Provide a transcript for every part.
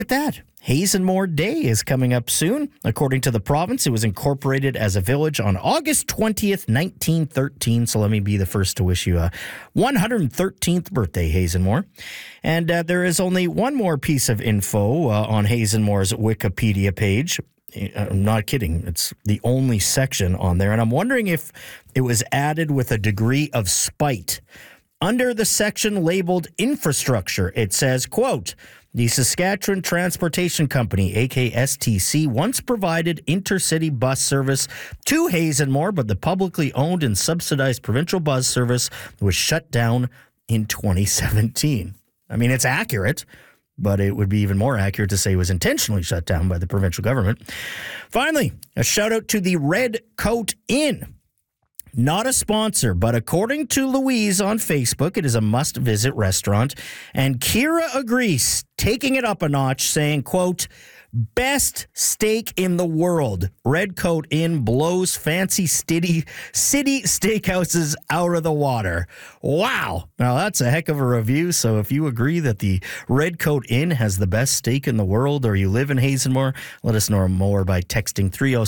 At that, Hazenmore Day is coming up soon. According to the province, it was incorporated as a village on August 20th, 1913. So let me be the first to wish you a 113th birthday, Hazenmore. And there is only one more piece of info on Hazenmore's Wikipedia page. I'm not kidding. It's the only section on there. And I'm wondering if it was added with a degree of spite. Under the section labeled infrastructure, it says, quote, the Saskatchewan Transportation Company, aka STC, once provided intercity bus service to Hazenmore, but the publicly owned and subsidized provincial bus service was shut down in 2017. I mean, it's accurate, but it would be even more accurate to say it was intentionally shut down by the provincial government. Finally, a shout out to the Red Coat Inn. Not a sponsor, but according to Louise on Facebook, it is a must-visit restaurant. And Kira agrees, taking it up a notch, saying, quote, best steak in the world. Red Coat Inn blows fancy city steakhouses out of the water. Wow. Now, that's a heck of a review. So if you agree that the Red Coat Inn has the best steak in the world, or you live in Hazenmore, let us know more by texting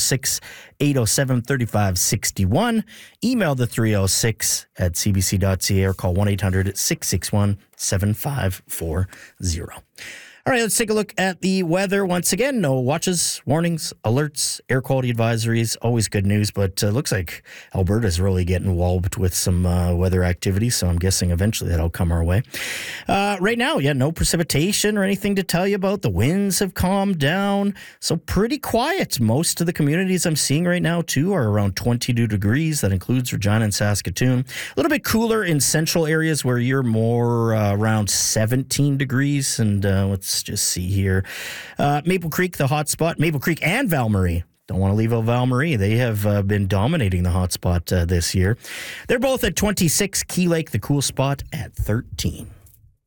306-807-3561. Email the 306 at cbc.ca or call 1-800-661-7540. All right, let's take a look at the weather once again. No watches, warnings, alerts, air quality advisories. Always good news, but looks like Alberta's really getting walloped with some weather activity, so I'm guessing eventually that'll come our way. Right now, no precipitation or anything to tell you about. The winds have calmed down, so pretty quiet. Most of the communities I'm seeing right now, too, are around 22 degrees. That includes Regina and Saskatoon. A little bit cooler in central areas where you're more around 17 degrees, and let's just see here. Maple Creek, the hot spot. Maple Creek and Val-Marie. Don't want to leave out Val-Marie. They have been dominating the hot spot this year. They're both at 26. Key Lake, the cool spot, at 13.